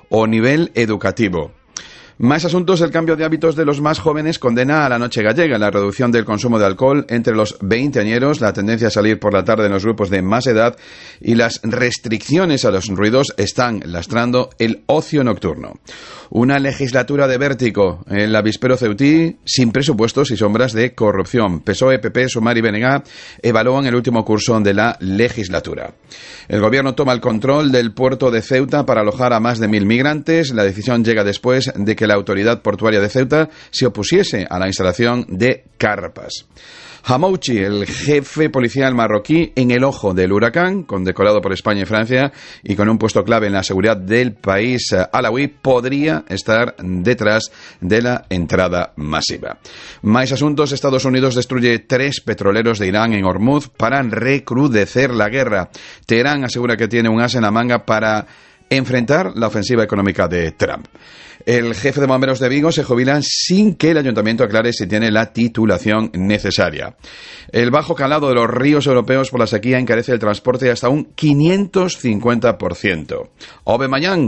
o nivel educativo. Más asuntos. El cambio de hábitos de los más jóvenes condena a la noche gallega, la reducción del consumo de alcohol entre los veinteañeros, la tendencia a salir por la tarde en los grupos de más edad y las restricciones a los ruidos están lastrando el ocio nocturno. Una legislatura de vértigo, el avispero ceutí, sin presupuestos y sombras de corrupción. PSOE, PP, Sumar y BNG evalúan el último curso de la legislatura. El gobierno toma el control del puerto de Ceuta para alojar a más de 1.000 migrantes. La decisión llega después de que la autoridad portuaria de Ceuta se opusiese a la instalación de carpas. Hamouchi, el jefe policial marroquí, en el ojo del huracán, condecorado por España y Francia y con un puesto clave en la seguridad del país alauí, podría estar detrás de la entrada masiva. Más asuntos. Estados Unidos destruye 3 petroleros de Irán en Hormuz para recrudecer la guerra. Teherán asegura que tiene un as en la manga para enfrentar la ofensiva económica de Trump. El jefe de bomberos de Vigo se jubila sin que el ayuntamiento aclare si tiene la titulación necesaria. El bajo calado de los ríos europeos por la sequía encarece el transporte hasta un 550%. Aubameyang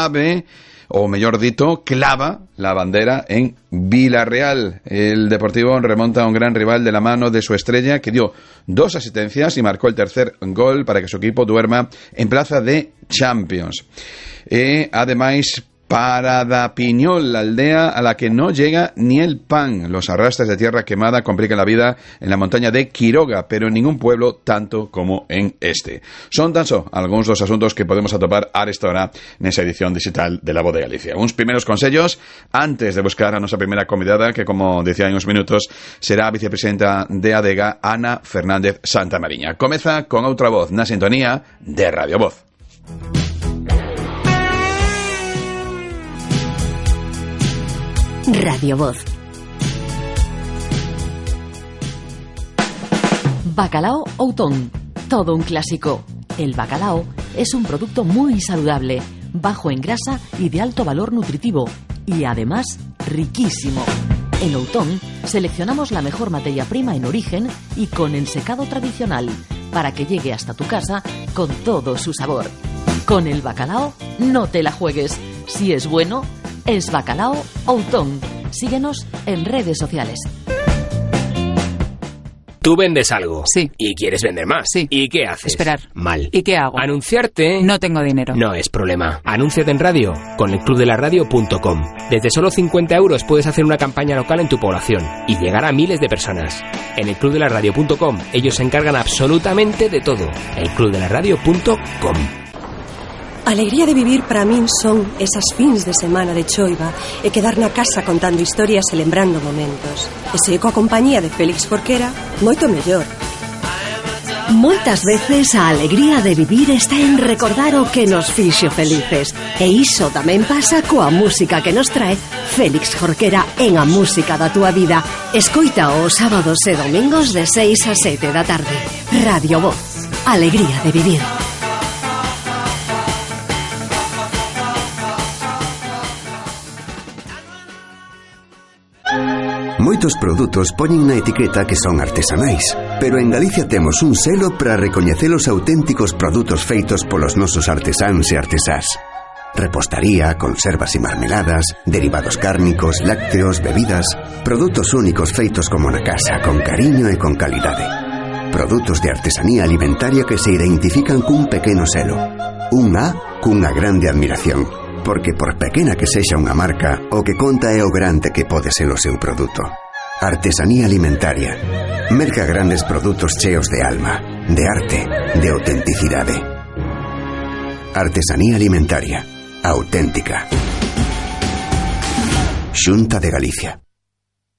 clava la bandera en Villarreal. El Deportivo remonta a un gran rival de la mano de su estrella, que dio 2 asistencias y marcó el tercer gol para que su equipo duerma en plaza de Champions. Además, Parada Piñol, la aldea a la que no llega ni el pan. Los arrastres de tierra quemada complican la vida en la montaña de Quiroga, pero en ningún pueblo tanto como en este. Son tan só algunos dos asuntos que podemos atopar a esta hora nesa edición digital de La Voz de Galicia. Uns primeros consellos antes de buscar a nosa primeira convidada, que, como decía en uns minutos, será a vicepresidenta de ADEGA, Ana Fernández Santamariña. Comeza con outra voz na sintonía de Radio Voz. Radio Voz. Bacalao Outón, todo un clásico. El bacalao es un producto muy saludable, bajo en grasa y de alto valor nutritivo, y además riquísimo. En Outón seleccionamos la mejor materia prima en origen y con ensecado tradicional, para que llegue hasta tu casa con todo su sabor. Con el bacalao no te la juegues. Si es bueno, es Bacalao Outón. Síguenos en redes sociales. Tú vendes algo. Sí. Y quieres vender más. Sí. ¿Y qué haces? Esperar. Mal. ¿Y qué hago? Anunciarte. No tengo dinero. No es problema. Anúnciate en radio con elclubdelaradio.com. Desde solo 50 € puedes hacer una campaña local en tu población y llegar a miles de personas. En elclubdelaradio.com ellos se encargan absolutamente de todo. elclubdelaradio.com. A alegría de vivir para min son esas fins de semana de choiva e quedar na casa contando historias e lembrando momentos. E se coa compañía de Félix Jorquera, moito mellor. Moitas veces a alegría de vivir está en recordar o que nos fixo felices. E iso tamén pasa coa música que nos trae Félix Jorquera en A Música da Túa Vida. Escoita os sábados e domingos de 6 a 7 da tarde. Radio Voz. Alegría de vivir. Moitos produtos poñen na etiqueta que son artesanais, pero en Galicia temos un selo para recoñecer os auténticos produtos feitos polos nosos artesáns e artesás. Repostaría, conservas e marmeladas, derivados cárnicos, lácteos, bebidas, produtos únicos feitos como na casa, con cariño e con calidade. Produtos de artesanía alimentaria que se identifican cun pequeno selo. Un A cunha grande admiración. Porque por pequena que sexa unha marca, o que conta é o grande que pode ser o seu produto. Artesanía alimentaria. Merca grandes produtos cheos de alma, de arte, de autenticidade. Artesanía alimentaria. Auténtica. Xunta de Galicia.